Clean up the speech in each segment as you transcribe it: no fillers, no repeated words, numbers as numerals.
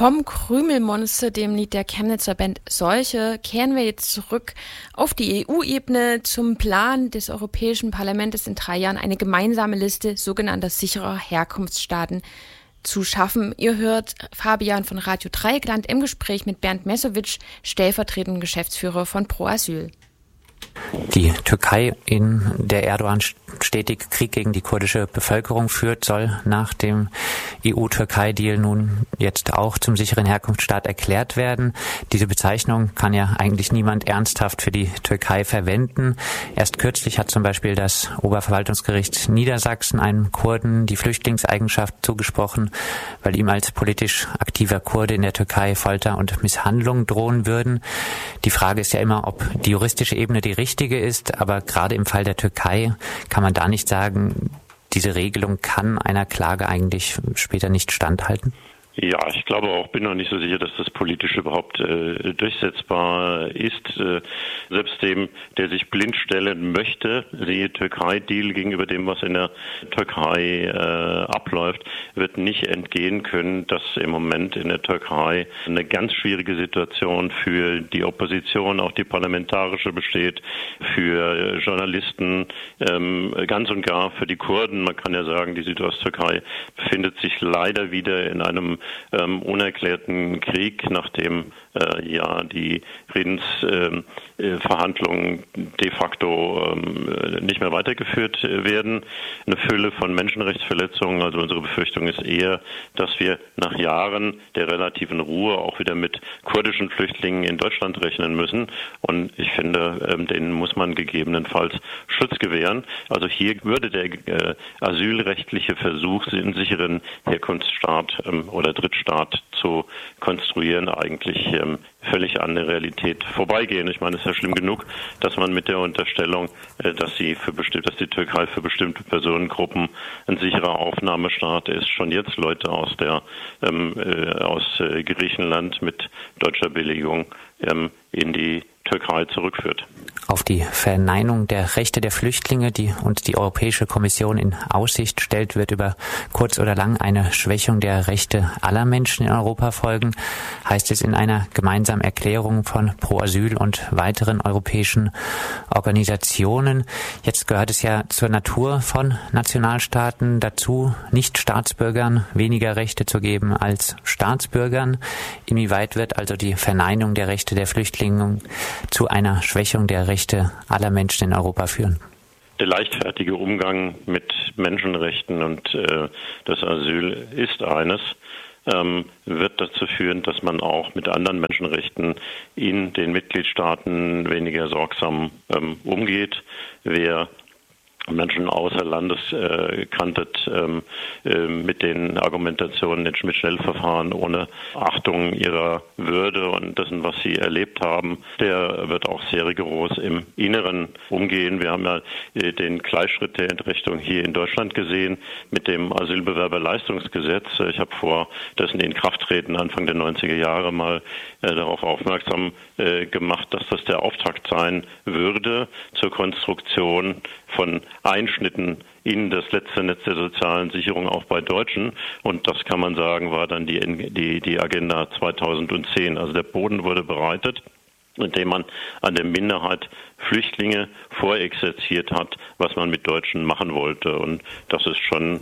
Vom Krümelmonster, dem Lied der Chemnitzer Band Seuche, kehren wir jetzt zurück auf die EU-Ebene zum Plan des Europäischen Parlaments in 3 Jahren eine gemeinsame Liste sogenannter sicherer Herkunftsstaaten zu schaffen. Ihr hört Fabian von Radio Dreieckland im Gespräch mit Bernd Mesowitsch, stellvertretender Geschäftsführer von Pro Asyl. Die Türkei, in der Erdogan stetig Krieg gegen die kurdische Bevölkerung führt, soll nach dem EU-Türkei-Deal nun jetzt auch zum sicheren Herkunftsstaat erklärt werden. Diese Bezeichnung kann ja eigentlich niemand ernsthaft für die Türkei verwenden. Erst kürzlich hat zum Beispiel das Oberverwaltungsgericht Niedersachsen einem Kurden die Flüchtlingseigenschaft zugesprochen, weil ihm als politisch aktiver Kurde in der Türkei Folter und Misshandlung drohen würden. Die Frage ist ja immer, ob die juristische Ebene die richtige ist, aber gerade im Fall der Türkei kann man da nicht sagen, diese Regelung kann einer Klage eigentlich später nicht standhalten? Ja, ich glaube auch, bin noch nicht so sicher, dass das politisch überhaupt durchsetzbar ist. Selbst dem, der sich blind stellen möchte, siehe Türkei-Deal gegenüber dem, was in der Türkei abläuft, wird nicht entgehen können, dass im Moment in der Türkei eine ganz schwierige Situation für die Opposition, auch die parlamentarische, besteht, für Journalisten, ganz und gar für die Kurden. Man kann ja sagen, die Südosttürkei befindet sich leider wieder in einem unerklärten Krieg, nachdem die Friedensverhandlungen de facto nicht mehr weitergeführt werden. Eine Fülle von Menschenrechtsverletzungen. Also unsere Befürchtung ist eher, dass wir nach Jahren der relativen Ruhe auch wieder mit kurdischen Flüchtlingen in Deutschland rechnen müssen. Und ich finde, denen muss man gegebenenfalls Schutz gewähren. Also hier würde der asylrechtliche Versuch, einen sicheren Herkunftsstaat oder Drittstaat zu konstruieren, eigentlich völlig an der Realität vorbeigehen. Ich meine, es ist ja schlimm genug, dass man mit der Unterstellung, dass die Türkei für bestimmte Personengruppen ein sicherer Aufnahmestaat ist, schon jetzt Leute aus Griechenland mit deutscher Billigung in die Türkei zurückführt. Auf die Verneinung der Rechte der Flüchtlinge, die uns die Europäische Kommission in Aussicht stellt, wird über kurz oder lang eine Schwächung der Rechte aller Menschen in Europa folgen, heißt es in einer gemeinsamen Erklärung von Pro Asyl und weiteren europäischen Organisationen. Jetzt gehört es ja zur Natur von Nationalstaaten dazu, Nicht-Staatsbürgern weniger Rechte zu geben als Staatsbürgern. Inwieweit wird also die Verneinung der Rechte der Flüchtlinge zu einer Schwächung der Rechte aller Menschen in Europa führen? Der leichtfertige Umgang mit Menschenrechten und das Asyl ist eines, wird dazu führen, dass man auch mit anderen Menschenrechten in den Mitgliedstaaten weniger sorgsam umgeht. Wer Menschen außer Landes kanntet mit den Argumentationen in Schmidt-Schnell-Verfahren ohne Achtung ihrer Würde und dessen, was sie erlebt haben, der wird auch sehr rigoros im Inneren umgehen. Wir haben ja den Gleichschritt der Entrechtung hier in Deutschland gesehen mit dem Asylbewerberleistungsgesetz. Ich habe vor dessen Inkrafttreten Anfang der 90er Jahre mal darauf aufmerksam gemacht, dass das der Auftakt sein würde zur Konstruktion von Einschnitten in das letzte Netz der sozialen Sicherung auch bei Deutschen. Und das kann man sagen, war dann die Agenda 2010. Also der Boden wurde bereitet, indem man an der Minderheit Flüchtlinge vorexerziert hat, was man mit Deutschen machen wollte. Und das ist schon,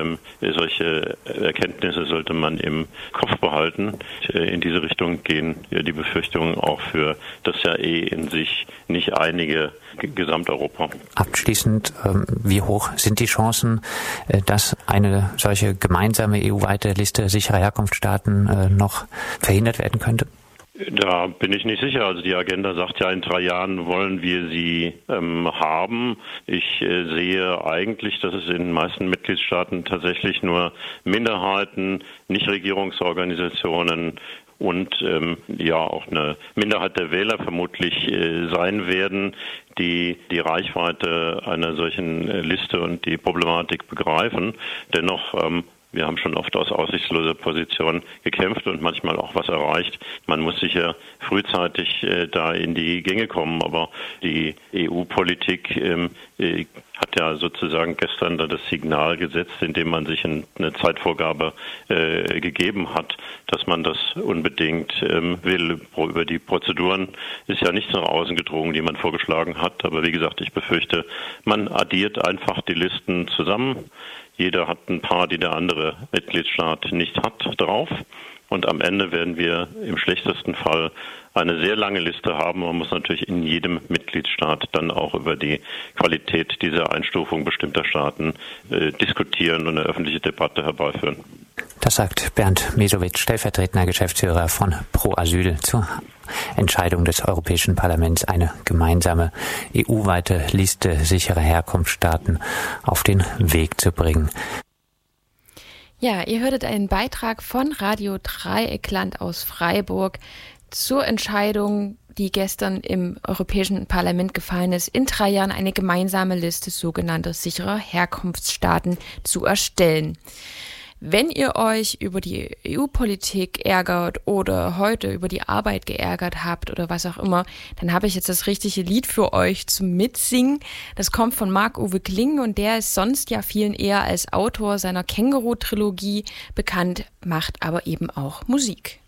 solche Erkenntnisse sollte man im Kopf behalten. In diese Richtung gehen die Befürchtungen auch für das ja in sich nicht einige Gesamteuropa. Abschließend, wie hoch sind die Chancen, dass eine solche gemeinsame EU-weite Liste sicherer Herkunftsstaaten noch verhindert werden könnte? Da bin ich nicht sicher. Also die Agenda sagt ja, in 3 Jahren wollen wir sie haben. Ich sehe eigentlich, dass es in den meisten Mitgliedstaaten tatsächlich nur Minderheiten, Nichtregierungsorganisationen und auch eine Minderheit der Wähler vermutlich sein werden, die Reichweite einer solchen Liste und die Problematik begreifen. Dennoch wir haben schon oft aus aussichtsloser Position gekämpft und manchmal auch was erreicht. Man muss sicher frühzeitig da in die Gänge kommen, aber die EU-Politik hat ja sozusagen gestern da das Signal gesetzt, indem man sich eine Zeitvorgabe gegeben hat, dass man das unbedingt will. Über die Prozeduren ist ja nichts nach außen gedrungen, die man vorgeschlagen hat. Aber wie gesagt, ich befürchte, man addiert einfach die Listen zusammen. Jeder hat ein paar, die der andere Mitgliedstaat nicht hat, drauf. Und am Ende werden wir im schlechtesten Fall eine sehr lange Liste haben. Man muss natürlich in jedem Mitgliedstaat dann auch über die Qualität dieser Einstufung bestimmter Staaten diskutieren und eine öffentliche Debatte herbeiführen. Das sagt Bernd Mesowitsch, stellvertretender Geschäftsführer von Pro Asyl, zur Entscheidung des Europäischen Parlaments, eine gemeinsame EU-weite Liste sicherer Herkunftsstaaten auf den Weg zu bringen. Ja, ihr hörtet einen Beitrag von Radio Dreieckland aus Freiburg zur Entscheidung, die gestern im Europäischen Parlament gefallen ist, in 3 Jahren eine gemeinsame Liste sogenannter sicherer Herkunftsstaaten zu erstellen. Wenn ihr euch über die EU-Politik ärgert oder heute über die Arbeit geärgert habt oder was auch immer, dann habe ich jetzt das richtige Lied für euch zum Mitsingen. Das kommt von Marc-Uwe Kling und der ist sonst ja vielen eher als Autor seiner Känguru-Trilogie bekannt, macht aber eben auch Musik.